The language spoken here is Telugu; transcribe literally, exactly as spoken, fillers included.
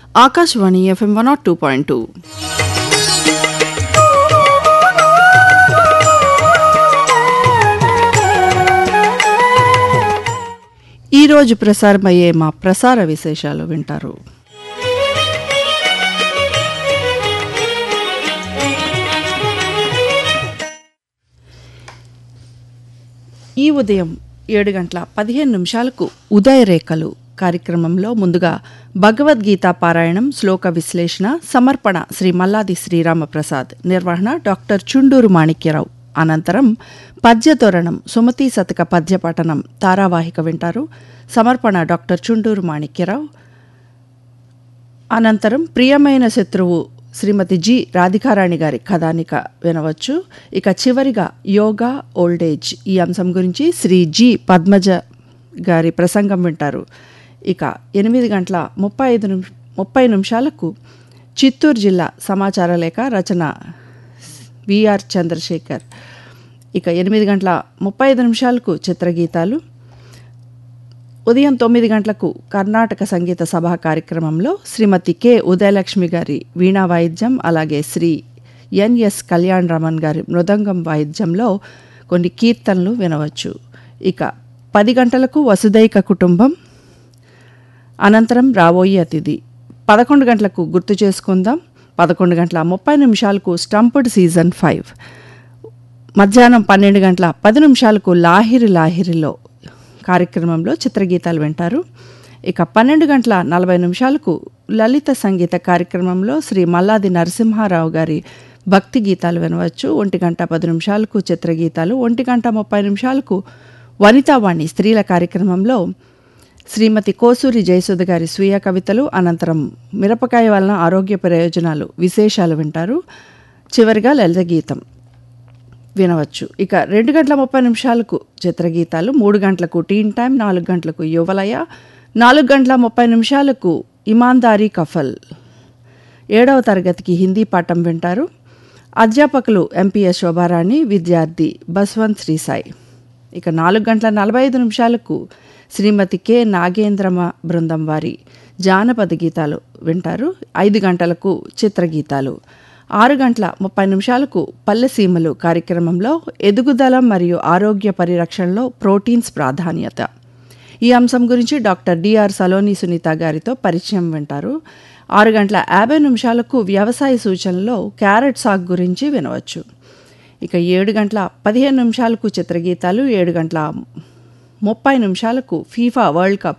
Akashvani FM one not two point two. ఈరోజు ప్రసారమయ్యే మా ప్రసార విశేషాలు వింటారు. ఈ ఉదయం ఏడు గంటల పదిహేను నిమిషాలకు ఉదయరేఖలు కార్యక్రమంలో ముందుగా భగవద్గీత పారాయణం, శ్లోక విశ్లేషణ, సమర్పణ శ్రీ మల్లాది శ్రీరామప్రసాద్, నిర్వహణ డాక్టర్ చుండూరు మాణిక్యరావు. అనంతరం పద్యతోరణం, సుమతీ శతక పద్యపఠనం, తారావాహిక వింటారు. సమర్పణ డాక్టర్ చుండూరు మాణిక్యరావు. అనంతరం ప్రియమైన శత్రువు శ్రీమతి జి రాధికారాణి గారి కథానిక వినవచ్చు. ఇక చివరిగా యోగా ఓల్డేజ్ ఈ అంశం గురించి శ్రీ జి పద్మజ గారి ప్రసంగం వింటారు. ఇక ఎనిమిది గంటల ముప్పై ఐదు నిమిష ముప్పై నిమిషాలకు చిత్తూరు జిల్లా సమాచార లేఖ, రచన విఆర్ చంద్రశేఖర్. ఇక ఎనిమిది గంటల ముప్పై ఐదు నిమిషాలకు చిత్రగీతాలు. ఉదయం తొమ్మిది గంటలకు కర్ణాటక సంగీత సభా కార్యక్రమంలో శ్రీమతి కె ఉదయలక్ష్మి గారి వీణా వాయిద్యం, అలాగే శ్రీ ఎన్ఎస్ కళ్యాణ్ రమణ్ గారి మృదంగం వాయిద్యంలో కొన్ని కీర్తనలు వినవచ్చు. ఇక పది గంటలకు వసుదైక కుటుంబం, అనంతరం రాబోయే అతిథి. పదకొండు గంటలకు గుర్తు చేసుకుందాం. పదకొండు గంటల ముప్పై నిమిషాలకు స్టంప్డ్ సీజన్ ఫైవ్. మధ్యాహ్నం పన్నెండు గంటల పది నిమిషాలకు లాహిరి లాహిరిలో కార్యక్రమంలో చిత్రగీతాలు వింటారు. ఇక పన్నెండు గంటల నలభై నిమిషాలకు లలిత సంగీత కార్యక్రమంలో శ్రీ మల్లాది నరసింహారావు గారి భక్తి గీతాలు వినవచ్చు. ఒంటి గంట పది నిమిషాలకు చిత్రగీతాలు. ఒంటి గంట ముప్పై నిమిషాలకు వనితావాణి స్త్రీల కార్యక్రమంలో శ్రీమతి కోసూరి జయసుధ గారి స్వీయ కవితలు, అనంతరం మిరపకాయ వలన ఆరోగ్య ప్రయోజనాలు విశేషాలు వింటారు. చివరిగా లలిత గీతం వినవచ్చు. ఇక రెండు గంటల ముప్పై నిమిషాలకు చిత్రగీతాలు, మూడు గంటలకు టీన్ టైం, నాలుగు గంటలకు యువలయ, నాలుగు గంటల ముప్పై నిమిషాలకు ఇమాందారీ కఫల్ ఏడవ తరగతికి హిందీ పాఠం వింటారు. అధ్యాపకులు ఎంపీఎస్ శోభారాణి, విద్యార్థి బస్వంత్ శ్రీసాయి. ఇక నాలుగు గంటల నలభై ఐదు నిమిషాలకు శ్రీమతి కె నాగేంద్రమ బృందం వారి జానపద గీతాలు వింటారు. ఐదు గంటలకు చిత్రగీతాలు. ఆరు గంటల ముప్పై నిమిషాలకు పల్లెసీమలు కార్యక్రమంలో ఎదుగుదల మరియు ఆరోగ్య పరిరక్షణలో ప్రోటీన్స్ ప్రాధాన్యత ఈ అంశం గురించి డాక్టర్ డిఆర్ సలోని సునీత గారితో పరిచయం వింటారు. ఆరు గంటల యాభై నిమిషాలకు వ్యవసాయ సూచనలో క్యారెట్ సాగు గురించి వినవచ్చు. ఇక ఏడు గంటల పదిహేను నిమిషాలకు చిత్రగీతాలు. ఏడు గంటల ముప్పై నిమిషాలకు ఫీఫా వరల్డ్ కప్